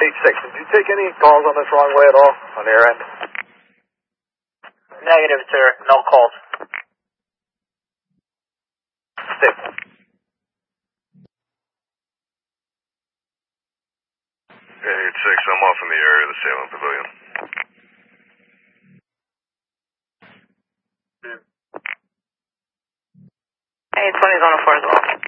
8-6, did you take any calls on this wrong way at all, on your end? Negative, sir. No calls. Stick. 8-6, I'm off in the area of the Salem Pavilion. Hey, 20's on the 4 as well.